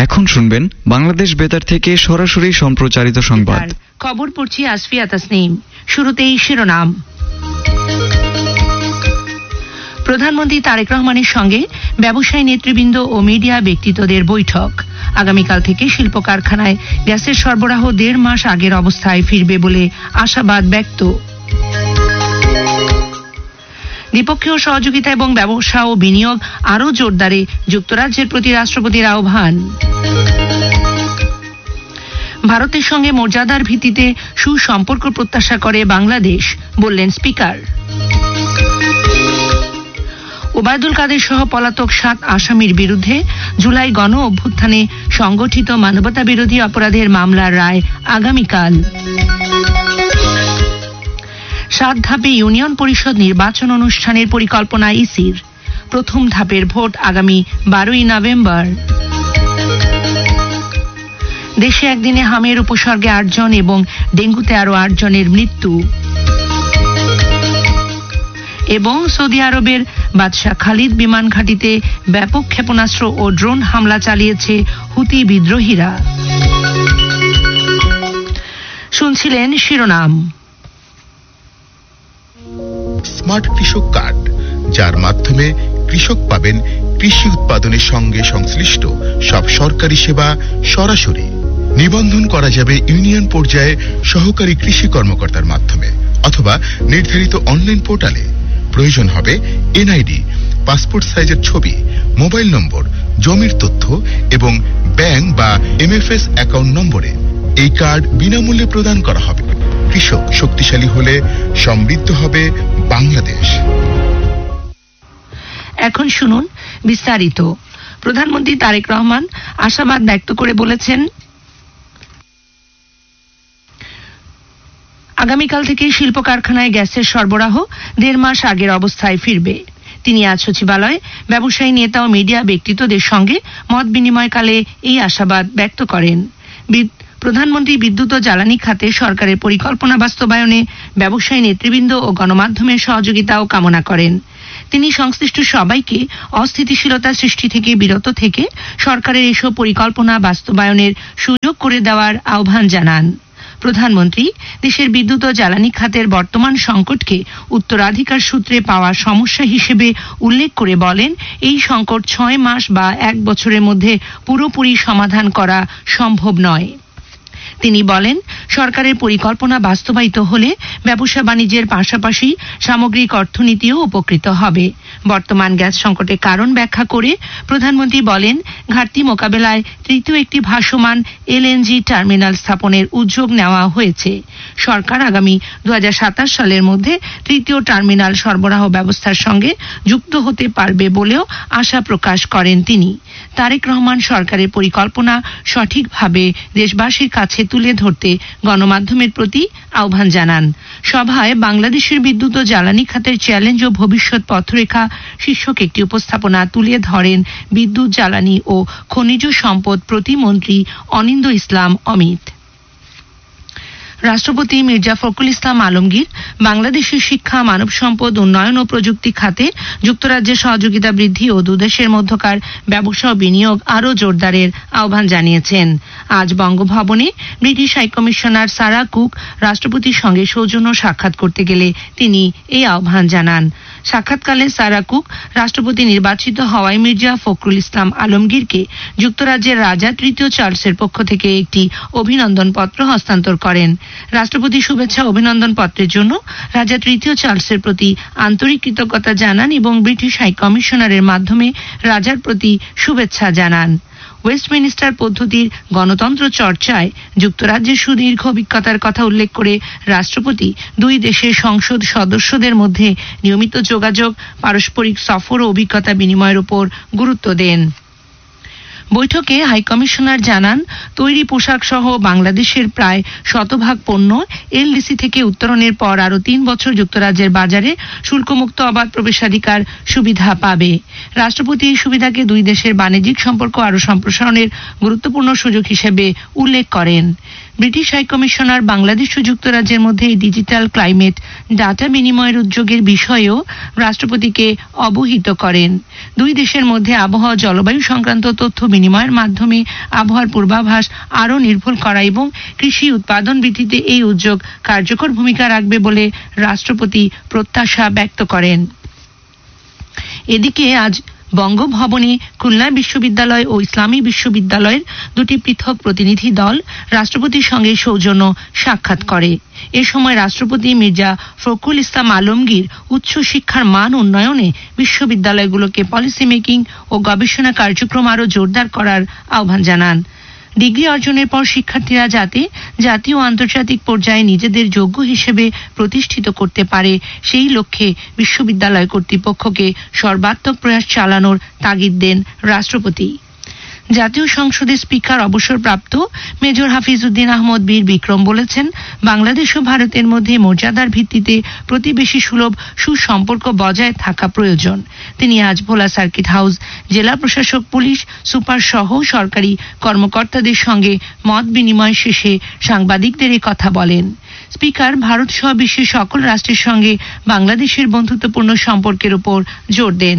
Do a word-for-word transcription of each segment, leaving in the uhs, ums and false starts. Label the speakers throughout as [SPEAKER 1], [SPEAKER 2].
[SPEAKER 1] এখন শুনবেন বাংলাদেশ বেতার থেকে সরাসরি সম্প্রচারিত সংবাদ।
[SPEAKER 2] খবর পড়ছি আসফিয়া তাসনিম। শুরুতেই শিরোনাম। প্রধানমন্ত্রী তারেক রহমানের সঙ্গে ব্যবসায়ী নেতৃবৃন্দ ও মিডিয়া ব্যক্তিত্বদের বৈঠক। আগামীকাল থেকে শিল্প কারখানায় গ্যাসের সরবরাহ দেড় মাস আগের অবস্থায় ফিরবে বলে আশাবাদ ব্যক্ত। দ্বিপক্ষীয় সহযোগিতা এবং ব্যবসা ও বিনিয়োগ আরও জোরদারে যুক্তরাজ্যের প্রতি রাষ্ট্রপতির আহ্বান। ভারতের সঙ্গে মর্যাদার ভিত্তিতে সুসম্পর্ক প্রত্যাশা করে বাংলাদেশ, বললেন স্পিকার। ওবায়দুল কাদের সহ পলাতক সাত আসামির বিরুদ্ধে জুলাই গণ অভ্যুত্থানে সংগঠিত মানবতা বিরোধী অপরাধের মামলার রায় আগামীকাল। সাত ধাপে ইউনিয়ন পরিষদ নির্বাচন অনুষ্ঠানের পরিকল্পনা ইসির। প্রথম ধাপের ভোট আগামী বারোই নভেম্বর। দেশে একদিনে হামের উপসর্গে আটজন এবং ডেঙ্গুতে আরো আটজনের মৃত্যু। এবং সৌদি আরবের বাদশাহ খালিদ বিমান ঘাঁটিতে ব্যাপক ক্ষেপণাস্ত্র ও ড্রোন হামলা চালিয়েছে হুতি বিদ্রোহীরা। শুনছিলেন শিরোনাম।
[SPEAKER 3] স্মার্ট কৃষক কার্ড, যার মাধ্যমে কৃষক পাবেন কৃষি উৎপাদনের সঙ্গে সংশ্লিষ্ট সব সরকারি সেবা সরাসরি। নিবন্ধন করা যাবে ইউনিয়ন পর্যায়ে সহকারী কৃষি কর্মকর্তার মাধ্যমে অথবা নির্ধারিত অনলাইন পোর্টালে। প্রয়োজন হবে এনআইডি, পাসপোর্ট সাইজের ছবি, মোবাইল নম্বর, জমির তথ্য এবং ব্যাংক বা এমএফএস অ্যাকাউন্ট নম্বরে। এই কার্ড বিনামূল্যে প্রদান করা হবে। কৃষক শক্তিশালী হলে সমৃদ্ধ হবে বাংলাদেশ।
[SPEAKER 2] এখন শুনুন বিস্তারিত। প্রধানমন্ত্রী তারেক রহমান আশাবাদ ব্যক্ত করে বলেছেন, আগামীকাল থেকে শিল্প কারখানায় গ্যাসের সরবরাহ দেড় মাস আগের অবস্থায় ফিরবে। তিনি আজ সচিবালয়ে ব্যবসায়ী নেতা ও মিডিয়া ব্যক্তিত্বদের সঙ্গে মত বিনিময়কালে এই আশাবাদ ব্যক্ত করেন। প্রধানমন্ত্রী বিদ্যুৎ ও জ্বালানি খাতে সরকারের পরিকল্পনা বাস্তবায়নে ব্যবসায়ী নেতৃবৃন্দ ও গণমাধ্যমের সহযোগিতাও কামনা করেন। তিনি সংশ্লিষ্ট সবাইকে অস্থিতিশীলতা সৃষ্টি থেকে বিরত থেকে সরকারের এসব পরিকল্পনা বাস্তবায়নের সুযোগ করে দেওয়ার আহ্বান জানান। প্রধানমন্ত্রী দেশের বিদ্যুৎ ও জ্বালানি খাতের বর্তমান সংকটকে উত্তরাধিকার সূত্রে পাওয়া সমস্যা হিসেবে উল্লেখ করে বলেন, এই সংকট ছয় মাস বা এক বছরের মধ্যে পুরোপুরি সমাধান করা সম্ভব নয়। তিনি বলেন, সরকারের পরিকল্পনা বাস্তবায়িত হলে ব্যবসা বাণিজ্যের পাশাপাশি সামগ্রিক অর্থনীতিও উপকৃত হবে। বর্তমান গ্যাস সংকটের কারণ ব্যাখ্যা করে প্রধানমন্ত্রী বলেন, ঘাটতি মোকাবেলায় তৃতীয় একটি ভাসমান এলএনজি টার্মিনাল স্থাপনের উদ্যোগ নেওয়া হয়েছে। সরকার আগামী দু হাজার সাতাশ সালের মধ্যে তৃতীয় টার্মিনাল সরবরাহ ব্যবস্থার সঙ্গে যুক্ত হতে পারবে বলেও আশা প্রকাশ করেন তিনি। তারেক রহমান সরকারের পরিকল্পনা সঠিকভাবে দেশবাসীর কাছে তুলে ধরতে গণমাধ্যমের প্রতি আহ্বান জানান। সভায় বাংলাদেশের বিদ্যুৎ ও জ্বালানি খাতের চ্যালেঞ্জ ও ভবিষ্যৎ পথরেখা শীর্ষক একটি উপস্থাপনা তুলে ধরেন বিদ্যুৎ, জ্বালানি ও খনিজ সম্পদ প্রতিমন্ত্রী অনিন্দ্য ইসলাম অমিত। রাষ্ট্রপতি মির্জা ফখরুল ইসলাম আলমগীর বাংলাদেশের শিক্ষা, মানব সম্পদ উন্নয়ন ও প্রযুক্তি খাতে যুক্তরাজ্যের সহযোগিতা বৃদ্ধি ও দুদেশের মধ্যকার ব্যবসা ও বিনিয়োগ আরও জোরদারের আহ্বান জানিয়েছেন। আজ বঙ্গভবনে ব্রিটিশ হাইকমিশনার সারা কুক রাষ্ট্রপতির সঙ্গে সৌজন্য সাক্ষাৎ করতে গেলে তিনি এই আহ্বান জানান। সাক্ষাৎকালে সারা কুক রাষ্ট্রপতি নির্বাচিত হওয়ায় মির্জা ফখরুল ইসলাম আলমগীরকে যুক্তরাজ্যের রাজা তৃতীয় চার্লসের পক্ষ থেকে একটি অভিনন্দন পত্র হস্তান্তর করেন। রাষ্ট্রপতি শুভেচ্ছা অভিনন্দন পত্রের জন্য রাজা তৃতীয় চার্লসের প্রতি আন্তরিক কৃতজ্ঞতা জানান এবং ব্রিটিশ হাই কমিশনারের মাধ্যমে রাজার প্রতি শুভেচ্ছা জানান। ওয়েস্টমিনিস্টার পদ্ধতির গণতন্ত্র চর্চায় যুক্তরাজ্যের সুদীর্ঘ অভিজ্ঞতার কথা উল্লেখ করে রাষ্ট্রপতি দুই দেশের সংসদ সদস্যদের মধ্যে নিয়মিত যোগাযোগ, পারস্পরিক সফর ও অভিজ্ঞতা বিনিময়ের উপর গুরুত্ব দেন। বৈঠকে হাইকমিশনার জানান, তৈরি পোশাক সহ বাংলাদেশের প্রায় শতভাগ পণ্য এলডিসি থেকে উত্তোলনের পর আরও তিন বছর যুক্তরাজ্যের বাজারে শুল্কমুক্ত অবাধ প্রবেশাধিকার সুবিধা পাবে। রাষ্ট্রপতি এই সুবিধাকে দুই দেশের বাণিজ্যিক সম্পর্ক আরও সম্প্রসারণের গুরুত্বপূর্ণ সুযোগ হিসেবে উল্লেখ করেন। ব্রিটিশ হাইকমিশনার বাংলাদেশ ও যুক্তরাজ্যের মধ্যে ডিজিটাল ক্লাইমেট ডাটা বিনিময়ের উদ্যোগের বিষয়েও রাষ্ট্রপতিকে অবহিত করেন। দুই দেশের মধ্যে আবহাওয়া, জলবায়ু সংক্রান্ত তথ্য বিনিময় বিনিময়ের মাধ্যমে আবহাওয়ার পূর্বাভাস আরও নির্ভুল করা এবং কৃষি উৎপাদন বৃদ্ধিতে এই উদ্যোগ কার্যকর ভূমিকা রাখবে বলে রাষ্ট্রপতি প্রত্যাশা ব্যক্ত করেন। এদিকে আজ বঙ্গভবনে খুলনা বিশ্ববিদ্যালয় ও ইসলামী বিশ্ববিদ্যালয়ের দুটি পৃথক প্রতিনিধি দল রাষ্ট্রপতির সঙ্গে সৌজন্য সাক্ষাৎ করে। এ সময় রাষ্ট্রপতি মির্জা ফখরুল ইসলাম আলমগীর উচ্চ শিক্ষার মান উন্নয়নে বিশ্ববিদ্যালয়গুলোকে পলিসি মেকিং ও গবেষণা কার্যক্রম আরও জোরদার করার আহ্বান জানান। ডিগ্রি অর্জনের পর শিক্ষার্থীরা যাতে জাতীয় ও আন্তর্জাতিক পর্যায়ে নিজেদের যোগ্য হিসেবে প্রতিষ্ঠিত করতে পারে সেই লক্ষ্যে বিশ্ববিদ্যালয় কর্তৃপক্ষকে সর্বাত্মক প্রয়াস চালানোর তাগিদ দেন রাষ্ট্রপতি। জাতীয় সংসদের স্পিকার অবসরপ্রাপ্ত মেজর হাফিজ উদ্দিন আহমদ বীর বিক্রম বলেছেন, বাংলাদেশ ও ভারতের মধ্যে মর্যাদার ভিত্তিতে প্রতিবেশী সুলভ সুসম্পর্ক বজায় থাকা প্রয়োজন। তিনি আজ ভোলা সার্কিট হাউস জেলা প্রশাসক, পুলিশ সুপার সহ সরকারি কর্মকর্তাদের সঙ্গে মত বিনিময় শেষে সাংবাদিকদের এ কথা বলেন। স্পিকার ভারত সহ বিশ্বের সকল রাষ্ট্রের সঙ্গে বাংলাদেশের বন্ধুত্বপূর্ণ সম্পর্কের উপর জোর দেন।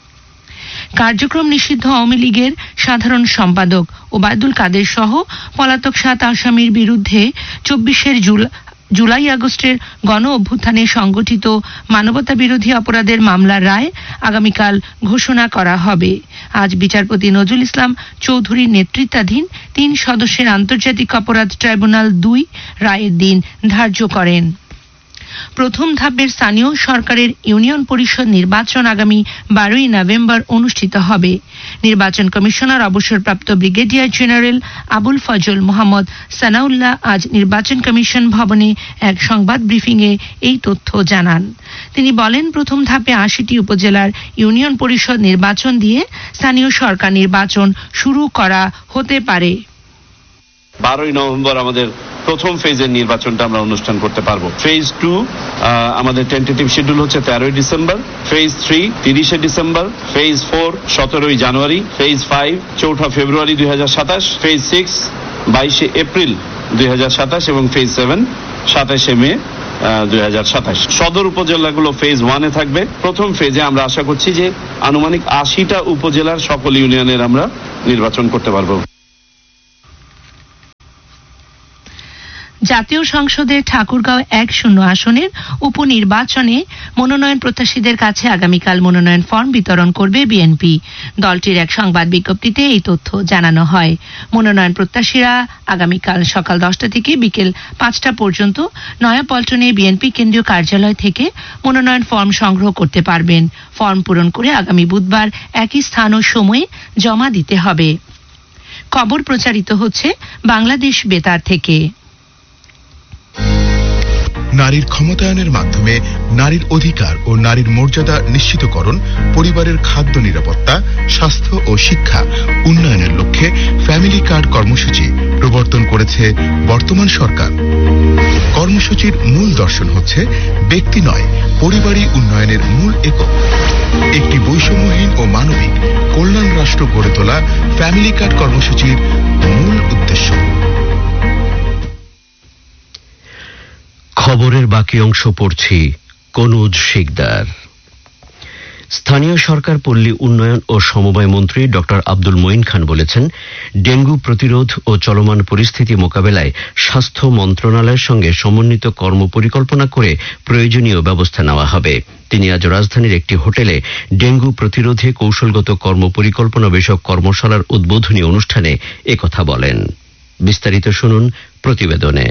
[SPEAKER 2] কার্যক্রম নিষিদ্ধ আওয়ামী লীগের সাধারণ সম্পাদক ওবায়দুল কাদের সহ পলাতক সাত আসামির বিরুদ্ধে চব্বিশের জুলাই আগস্টের গণ অভ্যুত্থানে সংগঠিত মানবতা বিরোধী অপরাধের মামলার রায় আগামীকাল ঘোষণা করা হবে। আজ বিচারপতি নজরুল ইসলাম চৌধুরীর নেতৃত্বাধীন তিন সদস্যের আন্তর্জাতিক অপরাধ ট্রাইব্যুনাল দুই রায়ের দিন ধার্য করেন। প্রথম ধাপের স্থানীয় সরকারের ইউনিয়ন পরিষদ নির্বাচন আগামী বারোই নভেম্বর অনুষ্ঠিত হবে। নির্বাচন কমিশনার অবসরপ্রাপ্ত ব্রিগেডিয়ার জেনারেল আবুল ফজল মোহাম্মদ সানাউল্লাহ আজ নির্বাচন কমিশন ভবনে এক সংবাদ ব্রিফিংয়ে এই তথ্য জানান। তিনি বলেন, প্রথম ধাপে আশিটি উপজেলার ইউনিয়ন পরিষদ নির্বাচন দিয়ে স্থানীয় সরকার নির্বাচন শুরু করা হতে পারে।
[SPEAKER 4] বারোই নভেম্বর আমাদের প্রথম ফেজের নির্বাচনটা আমরা অনুষ্ঠান করতে পারবো। ফেজ টু আমাদের টেন্টেটিভ শিডিউল হচ্ছে তেরোই ডিসেম্বর, ফেজ থ্রি তিরিশে ডিসেম্বর, ফেজ ফোর সতেরোই জানুয়ারি, ফেজ ফাইভ চৌঠা ফেব্রুয়ারি দুই হাজার সাতাশ, ফেজ সিক্স বাইশে এপ্রিল দুই হাজার সাতাশ এবং ফেজ সেভেন সাতাশে মে দুই হাজার সাতাশ। সদর উপজেলাগুলো ফেজ ওয়ানে থাকবে। প্রথম ফেজে আমরা আশা করছি যে আনুমানিক আশিটা উপজেলার সকল ইউনিয়নের আমরা নির্বাচন করতে পারবো।
[SPEAKER 2] জাতীয় সংসদের ঠাকুরগাঁও এক শূন্য আসনের উপনির্বাচনে মনোনয়ন প্রত্যাশীদের কাছে আগামীকাল মনোনয়ন ফর্ম বিতরণ করবে বিএনপি। দলটির এক সংবাদ বিজ্ঞপ্তিতে এই তথ্য জানানো হয়। মনোনয়ন প্রত্যাশীরা আগামীকাল সকাল দশটা থেকে বিকেল পাঁচটা পর্যন্ত নয়াপল্টনে বিএনপি কেন্দ্রীয় কার্যালয় থেকে মনোনয়ন ফর্ম সংগ্রহ করতে পারবেন। ফর্ম পূরণ করে আগামী বুধবার একই স্থান ও সময়ে জমা দিতে হবে। খবর প্রচারিত হচ্ছে বাংলাদেশ বেতার থেকে।
[SPEAKER 3] নারীর ক্ষমতায়নের মাধ্যমে নারীর অধিকার ও নারীর মর্যাদা নিশ্চিতকরণ, পরিবারের খাদ্য নিরাপত্তা, স্বাস্থ্য ও শিক্ষা উন্নয়নের লক্ষ্যে ফ্যামিলি কার্ড কর্মসূচি প্রবর্তন করেছে বর্তমান সরকার। কর্মসূচির মূল দর্শন হচ্ছে ব্যক্তি নয়, পরিবারই উন্নয়নের মূল একক। একটি বৈষম্যহীন ও মানবিক কল্যাণ রাষ্ট্র গড়ে তোলা ফ্যামিলি কার্ড কর্মসূচির মূল উদ্দেশ্য।
[SPEAKER 5] খবরের বাকি অংশ পড়ছি কনুজ শিকদার। স্থানীয় সরকার, পল্লী উন্নয়ন ও সমবায় মন্ত্রী ডক্টর আব্দুল মঈন খান বলেছেন, ডেঙ্গু প্রতিরোধ ও চলমান পরিস্থিতি মোকাবেলায় স্বাস্থ্য মন্ত্রণালয়ের সঙ্গে সমন্বিত কর্মপরিকল্পনা করে প্রয়োজনীয় ব্যবস্থা নেওয়া হবে। তিনি আজ রাজধানীর একটি হোটেলে ডেঙ্গু প্রতিরোধে কৌশলগত কর্মপরিকল্পনা বিষয়ক কর্মশালার উদ্বোধনী অনুষ্ঠানে একথা বলেন। বিস্তারিত শুনুন প্রতিবেদনে।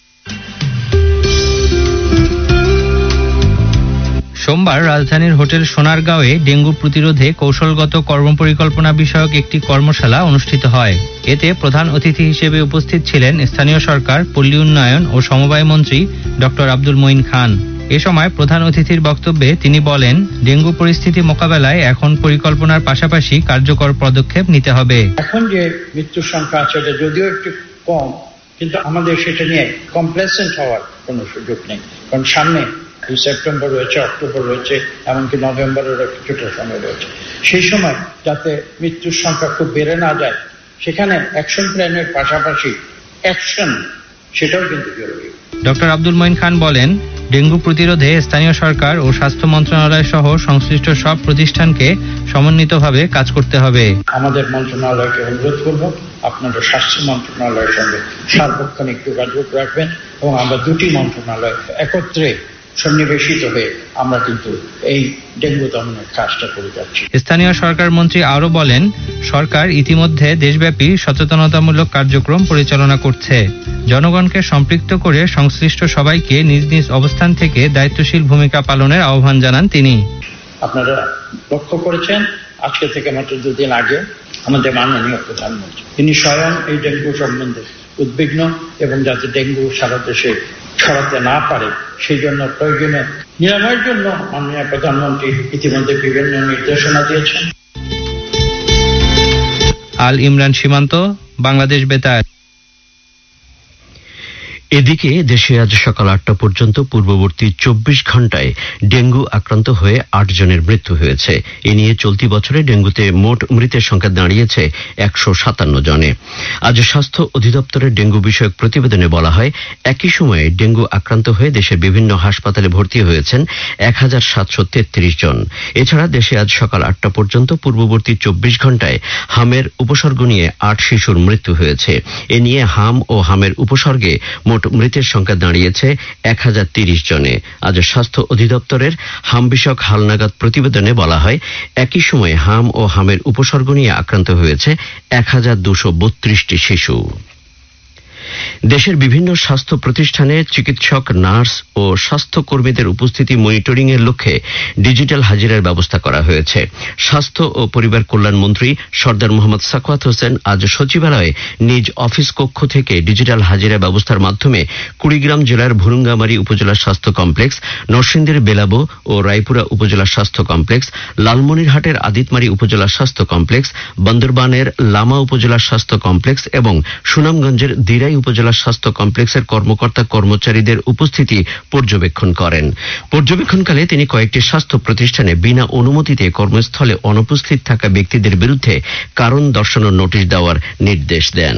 [SPEAKER 6] সোমবার রাজধানীর হোটেল সোনারগাঁওয়ে ডেঙ্গু প্রতিরোধে কৌশলগত কর্মপরিকল্পনা বিষয়ক একটি কর্মশালা অনুষ্ঠিত হয়। এতে প্রধান অতিথি হিসেবে উপস্থিত ছিলেন স্থানীয় সরকার, পল্লী উন্নয়ন ও সমবায় মন্ত্রী ডক্টর আব্দুল মঈন খান। এ সময় প্রধান অতিথির বক্তব্যে তিনি বলেন, ডেঙ্গু পরিস্থিতি মোকাবেলায় এখন পরিকল্পনার পাশাপাশি কার্যকর পদক্ষেপ নিতে হবে।
[SPEAKER 7] এখন যে মৃত্যুর সংখ্যা আছে এটা যদিও একটু কম, কিন্তু আমাদের সেটা নিয়ে কমপ্লেসেন্ট হওয়ার কোনো সুযোগ নেই, কারণ সামনে সেপ্টেম্বর রয়েছে, অক্টোবর রয়েছে, এমনকি নভেম্বরেরও কিছুটা সময় রয়েছে। সেই সময় যাতে মৃত্যুর সংখ্যা খুব বেড়ে না যায়, সেখানে অ্যাকশন প্ল্যানের পাশাপাশি অ্যাকশন সেটাও কিন্তু জরুরি।
[SPEAKER 6] ডক্টর আব্দুল মঈন খান বলেন, ডেঙ্গু প্রতিরোধে স্থানীয় সরকার ও স্বাস্থ্য মন্ত্রণালয় সহ সংশ্লিষ্ট সব প্রতিষ্ঠানকে সমন্বিতভাবে কাজ করতে হবে।
[SPEAKER 7] আমাদের মন্ত্রণালয়কে অনুরোধ করব আপনারা স্বাস্থ্য মন্ত্রণালয়ের সঙ্গে সার্বক্ষণিক যোগাযোগ রাখবেন এবং আমরা দুটি মন্ত্রণালয় একত্রে সন্নিবেশিত হয়ে আমরা কিন্তু এই ডেঙ্গু দমনের কাজটা করে যাচ্ছি।
[SPEAKER 6] স্থানীয় সরকার মন্ত্রী আরও বলেন, সরকার ইতিমধ্যে দেশব্যাপী সচেতনতামূলক কার্যক্রম পরিচালনা করছে। জনগণকে সম্পৃক্ত করে সংশ্লিষ্ট সবাইকে নিজ নিজ অবস্থান থেকে দায়িত্বশীল ভূমিকা পালনের আহ্বান জানান তিনি।
[SPEAKER 7] আপনারা লক্ষ্য করেছেন আজকে থেকে মাত্র দুদিন আগে আমাদের মাননীয় প্রধানমন্ত্রী তিনি স্বয়ং এই ডেঙ্গু সম্বন্ধে উদ্বিগ্ন এবং যাতে ডেঙ্গু সারা দেশে ছড়াতে না পারে সেই জন্য প্রয়োজনীয় নিরাময়ের জন্য মাননীয় প্রধানমন্ত্রী ইতিমধ্যে বিভিন্ন নির্দেশনা দিয়েছেন।
[SPEAKER 6] আল ইমরান সীমান্ত, বাংলাদেশ বেতার।
[SPEAKER 5] এদিকে দেশে আজ সকাল আটটা পর্যন্ত পূর্ববর্তী চব্বিশ ঘন্টায় ডেঙ্গু আক্রান্ত হয়ে আট জনের মৃত্যু হয়েছে। এ নিয়ে চলতি বছরে ডেঙ্গুতে মোট মৃতের সংখ্যা দাঁড়িয়েছে একশো সাতান্ন জনে। আজ স্বাস্থ্য অধিদপ্তরের ডেঙ্গু বিষয়ক প্রতিবেদনে বলা হয়, একই সময়ে ডেঙ্গু আক্রান্ত হয়ে দেশের বিভিন্ন হাসপাতালে ভর্তি হয়েছেন এক হাজার সাতশো তেত্রিশ জন। এছাড়া দেশে আজ সকাল আটটা পর্যন্ত পূর্ববর্তী চব্বিশ ঘন্টায় হামের উপসর্গ নিয়ে আট শিশুর মৃত্যু হয়েছে। এ নিয়ে হাম ও হামের উপসর্গে মোট মৃতের সংখ্যা দাঁড়িয়েছে এক হাজার তিরিশ জনে। আজ স্বাস্থ্য অধিদপ্তরের হাম বিষয়ক হালনাগাদ প্রতিবেদনে বলা হয়, একই সময়ে হাম ও হামের উপসর্গ নিয়ে আক্রান্ত হয়েছে এক হাজার দুশো বত্রিশটি শিশু। দেশের বিভিন্ন স্বাস্থ্য প্রতিষ্ঠানে চিকিৎসক, নার্স ও স্বাস্থ্যকর্মীদের উপস্থিতি মনিটরিং এর লক্ষ্যে ডিজিটাল হাজিরার ব্যবস্থা করা হয়েছে। স্বাস্থ্য ও পরিবার কল্যাণ মন্ত্রী সর্দার মোহাম্মদ সাখাওয়াত হোসেন আজ সচিবালয়ে নিজ অফিস কক্ষ থেকে ডিজিটাল হাজিরা ব্যবস্থার মাধ্যমে কুড়িগ্রাম জেলার ভুরুঙ্গামারী উপজেলা স্বাস্থ্য কমপ্লেক্স, নরসিংদীর বেলাবো ও রায়পুরা উপজেলা স্বাস্থ্য কমপ্লেক্স, লালমনিরহাটের আদিতমারী উপজেলা স্বাস্থ্য কমপ্লেক্স, বান্দরবানের লামা উপজেলা স্বাস্থ্য কমপ্লেক্স এবং সুনামগঞ্জের দিরাই উপজেলা স্বাস্থ্য কমপ্লেক্সের কর্মকর্তা কর্মচারীদের উপস্থিতি পর্যবেক্ষণ করেন। পর্যবেক্ষণকালে তিনি কয়েকটি স্বাস্থ্য প্রতিষ্ঠানে বিনা অনুমতিতে কর্মস্থলে অনুপস্থিত থাকা ব্যক্তিদের বিরুদ্ধে কারণ দর্শানোর নোটিশ দেওয়ার নির্দেশ দেন।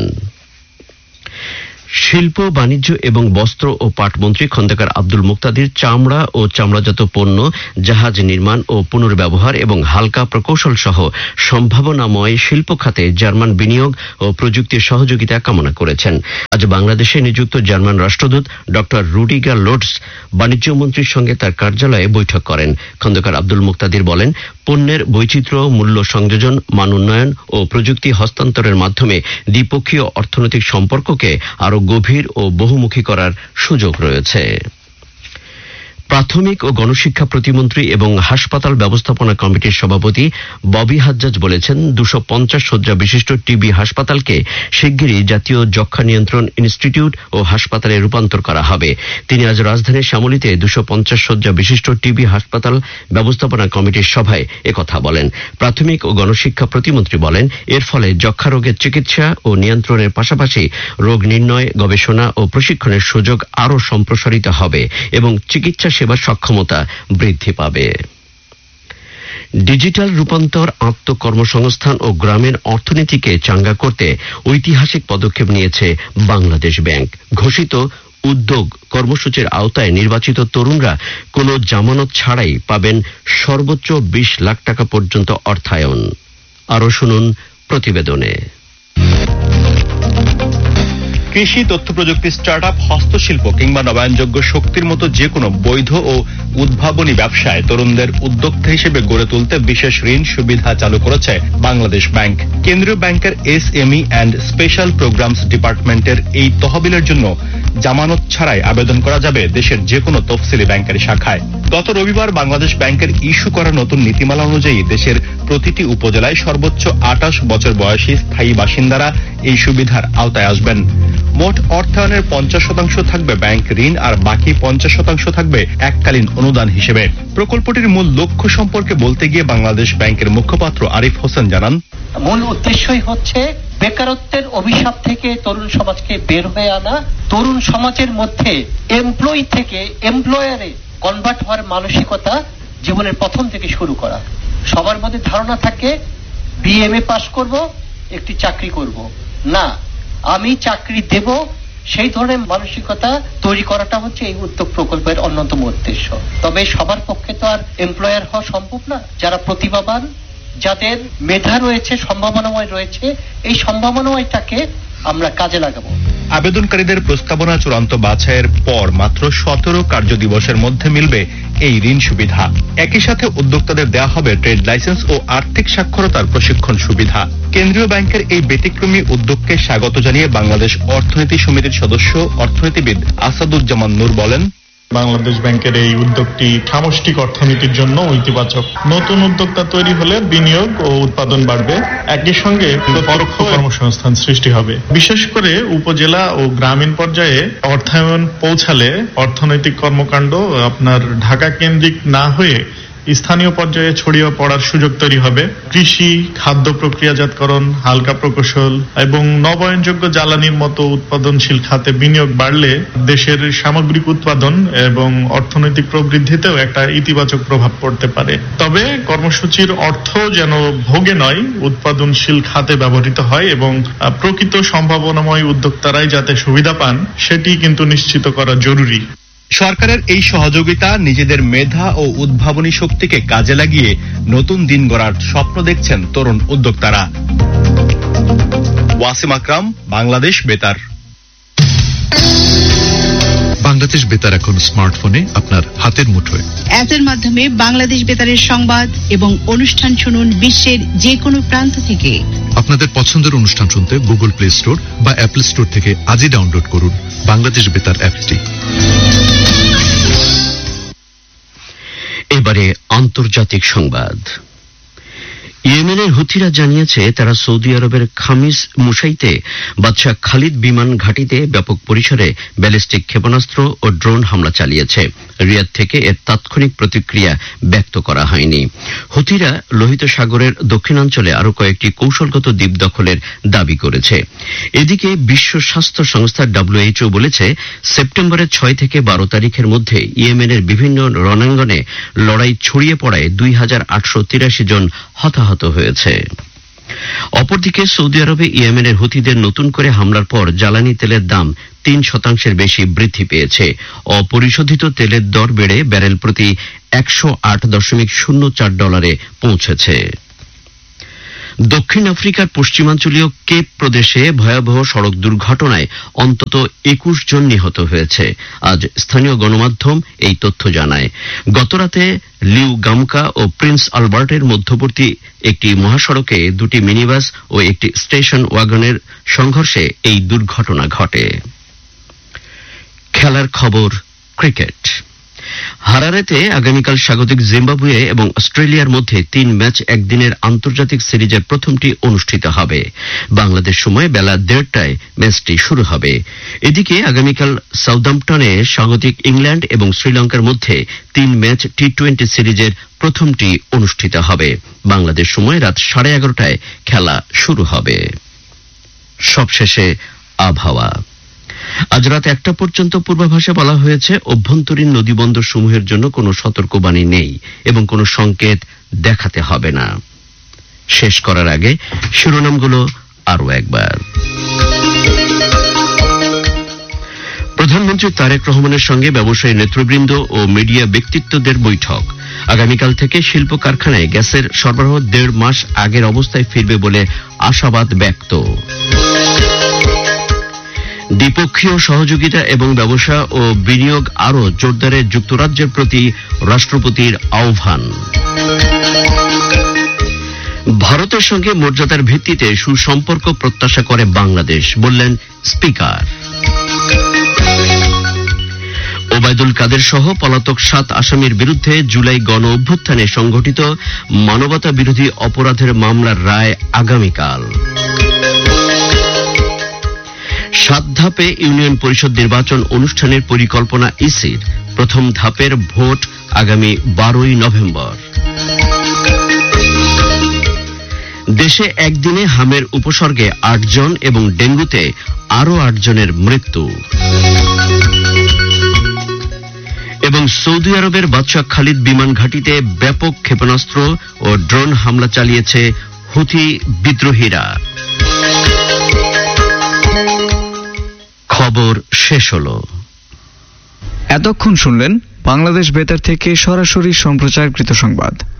[SPEAKER 5] শিল্প, বাণিজ্য এবং বস্ত্র ও পাট মন্ত্রী খন্দকার আব্দুল মুক্তাদির চামড়া ও চামড়াজাত পণ্য, জাহাজ নির্মাণ ও পুনর্ব্যবহার এবং হালকা প্রকৌশল সহ সম্ভাবনাময় শিল্প খাতে জার্মান বিনিয়োগ ও প্রযুক্তির সহযোগিতা কামনা করেছেন। আজ বাংলাদেশে নিযুক্ত জার্মান রাষ্ট্রদূত ডক্টর রুডিগার লোটস বাণিজ্য মন্ত্রীর সঙ্গে তার কার্যালয়ে বৈঠক করেন। খন্দকার আব্দুল মুক্তাদির বলেন, পণ্যের বৈচিত্র্য, মূল্য সংযোজন, মান উন্নয়ন ও প্রযুক্তি হস্তান্তরের মাধ্যমে দ্বিপক্ষীয় অর্থনৈতিক সম্পর্ককে আরো গভীর ও বহুমুখী করার সুযোগ রয়েছে। প্রাথমিক ও গণশিক্ষা প্রতিমন্ত্রী এবং হাসপাতাল ব্যবস্থাপনা কমিটির সভাপতি ববি হাজ্জাজ বলেছেন, দুশো পঞ্চাশ শয্যা বিশিষ্ট টিবি হাসপাতালকে শিগগিরই জাতীয় যক্ষ্মা নিয়ন্ত্রণ ইনস্টিটিউট ও হাসপাতালে রূপান্তর করা হবে। তিনি আজ রাজধানীর শ্যামলীতে দুশো পঞ্চাশ শয্যা বিশিষ্ট টিবি হাসপাতাল ব্যবস্থাপনা কমিটির সভায় একথা বলেন। প্রাথমিক ও গণশিক্ষা প্রতিমন্ত্রী বলেন, এর ফলে যক্ষ্মা রোগের চিকিৎসা ও নিয়ন্ত্রণের পাশাপাশি রোগ নির্ণয়, গবেষণা ও প্রশিক্ষণের সুযোগ আরও সম্প্রসারিত হবে এবং চিকিৎসা সেবার সক্ষমতা বৃদ্ধি পাবে। ডিজিটাল রূপান্তর, আত্মকর্মসংস্থান ও গ্রামের অর্থনীতিকে চাঙ্গা করতে ঐতিহাসিক পদক্ষেপ নিয়েছে বাংলাদেশ ব্যাংক। ঘোষিত উদ্যোগ কর্মসূচির আওতায় নির্বাচিত তরুণরা কোনো জামানত ছাড়াই পাবেন সর্বোচ্চ বিশ লাখ টাকা পর্যন্ত অর্থায়ন। আরো শুনুন প্রতিবেদনে।
[SPEAKER 8] কৃষি, তথ্য প্রযুক্তি, স্টার্টআপ, হস্তশিল্প কিংবা নবায়নযোগ্য শক্তির মতো যে কোনো বৈধ ও উদ্ভাবনী ব্যবসায় তরুণদের উদ্যোক্তা হিসেবে গড়ে তুলতে বিশেষ ঋণ সুবিধা চালু করেছে বাংলাদেশ ব্যাংক। কেন্দ্রীয় ব্যাংকের এসএমই অ্যান্ড স্পেশাল প্রোগ্রামস ডিপার্টমেন্টের এই তহবিলের জন্য জামানত ছাড়াই আবেদন করা যাবে দেশের যে কোনো তফসিলি ব্যাংকের শাখায়। গত রবিবার বাংলাদেশ ব্যাংকের ইস্যু করা নতুন নীতিমালা অনুযায়ী দেশের প্রতিটি উপজেলায় সর্বোচ্চ আটাশ বছর বয়সী স্থায়ী বাসিন্দারা এই সুবিধার আওতায় আসবেন। মোট অর্থায়নের পঞ্চাশ শতাংশ থাকবে ব্যাংক ঋণ আর বাকি পঞ্চাশ শতাংশ থাকবে এককালীন অনুদান হিসেবে। প্রকল্পটির মূল লক্ষ্য সম্পর্কে বলতে গিয়ে বাংলাদেশ ব্যাংকের মুখপাত্র আরিফ হোসেন জানান,
[SPEAKER 9] মূল উদ্দেশ্যই হচ্ছে বেকারত্বের অভিশাপ থেকে তরুণ সমাজকে বের হয়ে আনা, তরুণ সমাজের মধ্যে এমপ্লয়ি থেকে এমপ্লয়ারে কনভার্ট হওয়ার মানসিকতা জীবনের প্রথম থেকে শুরু করা। সবার মধ্যে ধারণা থাকে বিএমএ পাস করব, একটি চাকরি করব না, আমি চাকরি দেব সেই ধরনের মানসিকতা তৈরি করাটা হচ্ছে এই উদ্যোগ প্রকল্পের অন্যতম উদ্দেশ্য। তবে সবার পক্ষে তো আর এমপ্লয়ার হওয়া সম্ভব না। যারা প্রতিভাবান, যাদের মেধা রয়েছে, সম্ভাবনাময় রয়েছে, এই সম্ভাবনাময়টাকে আমরা কাজে লাগাবো।
[SPEAKER 8] আবেদনকারীদের প্রস্তাবনা চূড়ান্ত বাছাইয়ের পর মাত্র সতেরো কার্য দিবসের মধ্যে মিলবে এই ঋণ সুবিধা। একই সাথে উদ্যোক্তাদের দেওয়া হবে ট্রেড লাইসেন্স ও আর্থিক সাক্ষরতার প্রশিক্ষণ সুবিধা। কেন্দ্রীয় ব্যাংকের এই ব্যতিক্রমী উদ্যোগকে স্বাগত জানিয়ে বাংলাদেশ অর্থনীতি সমিতির সদস্য অর্থনীতিবিদ আসাদুজ্জামান নূর বলেন,
[SPEAKER 10] বাংলাদেশ ব্যাংকের এই উদ্যোগটি সামষ্টিক অর্থনীতির জন্য ইতিবাচক। নতুন উদ্যোক্তা তৈরি হলে বিনিয়োগ ও উৎপাদন বাড়বে, একই সঙ্গে পরোক্ষ কর্মসংস্থান সৃষ্টি হবে। বিশেষ করে উপজেলা ও গ্রামীণ পর্যায়ে অর্থায়ন পৌঁছালে অর্থনৈতিক কর্মকাণ্ড আপনার ঢাকা কেন্দ্রিক না হয়ে স্থানীয় পর্যায়ে ছড়িয়ে পড়ার সুযোগ তৈরি হবে। কৃষি, খাদ্য প্রক্রিয়াজাতকরণ, হালকা প্রকৌশল এবং নবায়নযোগ্য জ্বালানির মতো উৎপাদনশীল খাতে বিনিয়োগ বাড়লে দেশের সামগ্রিক উৎপাদন এবং অর্থনৈতিক প্রবৃদ্ধিতেও একটা ইতিবাচক প্রভাব পড়তে পারে। তবে কর্মসূচির অর্থ যেন ভোগে নয়, উৎপাদনশীল খাতে ব্যবহৃত হয় এবং প্রকৃত সম্ভাবনাময় উদ্যোক্তারাই যাতে সুবিধা পান সেটি কিন্তু নিশ্চিত করা জরুরি।
[SPEAKER 8] সরকারের এই সহযোগিতা নিজেদের মেধা ও উদ্ভাবনী শক্তিকে কাজে লাগিয়ে নতুন দিন গড়ার স্বপ্ন দেখছেন তরুণ উদ্যোক্তারা। ওয়াসিম আকরাম, বাংলাদেশ বেতার।
[SPEAKER 11] বাংলাদেশ বেতার এখন স্মার্টফোনে আপনার হাতের মুঠোয়।
[SPEAKER 12] অ্যাপের মাধ্যমে বাংলাদেশ বেতারের সংবাদ এবং অনুষ্ঠান শুনুন বিশ্বের যে কোনো প্রান্ত থেকে।
[SPEAKER 11] আপনাদের পছন্দের অনুষ্ঠান শুনতে গুগল প্লে স্টোর বা অ্যাপল স্টোর থেকে আজই ডাউনলোড করুন বাংলাদেশ বেতার অ্যাপটি।
[SPEAKER 5] এবারে আন্তর্জাতিক সংবাদ। ইয়েমেনের হুথিরা জানিয়েছে তারা সৌদি আরবের খামিস মুসাইতে বাদশাহ খালিদ বিমান ঘাঁটিতে ব্যাপক পরিসরে ব্যালিস্টিক ক্ষেপণাস্ত্র ও ড্রোন হামলা চালিয়েছে। রিয়াদ থেকে এর তাৎক্ষণিক প্রতিক্রিয়া ব্যক্ত করা হয়নি। হুথিরা লোহিত সাগরের দক্ষিণাঞ্চলে আরো কয়েকটি কৌশলগত দ্বীপ দখলের দাবি করেছে। এদিকে বিশ্ব স্বাস্থ্য সংস্থা ডব্লিউএইচও বলেছে সেপ্টেম্বরের ছয় থেকে বারো তারিখের মধ্যে ইয়েমেনের বিভিন্ন রণাঙ্গনে লড়াই ছড়িয়ে পড়ায় দুই হাজার আটশো তিরাশি জন হতাহত হয়েছে। অপরদিকে সৌদি আরবে ইয়েমেনের হুথিদের নতুন করে হামলার পর জ্বালানি তেলের দাম তিন শতাংশের বেশি বৃদ্ধি পেয়েছে। অপরিশোধিত তেলের দর বেড়ে ব্যারেল প্রতি একশো আট দশমিক শূন্য চার ডলারে পৌঁছেছে। দক্ষিণ আফ্রিকার পশ্চিমাঞ্চলীয় কেপ প্রদেশে ভয়াবহ সড়ক দুর্ঘটনায় অন্তত একুশ জন নিহত হয়েছে। আজ স্থানীয় গণমাধ্যম এই তথ্য জানায়। গতরাতে লিউ গামকা ও প্রিন্স আলবার্টের মধ্যবর্তী একটি মহাসড়কে দুটি মিনিবাস ও একটি স্টেশন ওয়াগনের সংঘর্ষে এই দুর্ঘটনা ঘটে। খেলার খবর, ক্রিকেট। হারারেতে আগামীকাল স্বাগতিক জিম্বাবুয়ে এবং অস্ট্রেলিয়ার মধ্যে তিন ম্যাচ একদিনের আন্তর্জাতিক সিরিজের প্রথমটি অনুষ্ঠিত হবে। বাংলাদেশ সময় বেলা দেড়টায় ম্যাচটি শুরু হবে। এদিকে আগামীকাল সাউদাম্পটনে স্বাগতিক ইংল্যান্ড এবং শ্রীলঙ্কার মধ্যে তিন ম্যাচ টি টোয়েন্টি সিরিজের প্রথমটি অনুষ্ঠিত হবে। বাংলাদেশ সময় রাত সাড়ে এগারোটায় খেলা শুরু হবে। সবশেষে আবহাওয়া। আজ রাত একটা পর্যন্ত পূর্বাভাসে বলা হয়েছে অভ্যন্তরীণ নদীবন্দর সমূহের জন্য কোনো সতর্কবাণী নেই এবং কোনো সংকেত দেখাতে হবে না। শেষ করার আগে শিরোনামগুলো আরো একবার। প্রধানমন্ত্রী তারেক রহমানের সঙ্গে ব্যবসায়ী নেতৃবৃন্দ ও মিডিয়া ব্যক্তিত্বদের বৈঠক। আগামীকাল থেকে শিল্প কারখানায় গ্যাসের সরবরাহ দেড় মাস আগের অবস্থায় ফিরবে বলে আশাবাদ ব্যক্ত। দ্বিপক্ষীয় সহযোগিতা এবং ব্যবসা ও বিনিয়োগ আরও জোরদারে যুক্তরাজ্যের প্রতি রাষ্ট্রপতির আহ্বান। ভারতের সঙ্গে মর্যাদার ভিত্তিতে সুসম্পর্ক প্রত্যাশা করে বাংলাদেশ, বললেন স্পিকার। ওবায়দুল কাদের সহ পলাতক সাত আসামির বিরুদ্ধে জুলাই গণ অভ্যুত্থানে সংঘটিত মানবতা বিরোধী অপরাধের মামলার রায় আগামীকাল। সাত ধাপে ইউনিয়ন পরিষদ নির্বাচন অনুষ্ঠানের পরিকল্পনা ইসির। প্রথম ধাপের ভোট আগামী বারোই নভেম্বর। দেশে একদিনে হামের উপসর্গে আটজন এবং ডেঙ্গুতে আরও আটজনের মৃত্যু। এবং সৌদি আরবের বাদশাহ খালিদ বিমান ঘাঁটিতে ব্যাপক ক্ষেপণাস্ত্র ও ড্রোন হামলা চালিয়েছে হুথি বিদ্রোহীরা। খবর শেষ হলো।
[SPEAKER 1] এতক্ষণ শুনলেন বাংলাদেশ বেতার থেকে সরাসরি সম্প্রচারকৃত সংবাদ।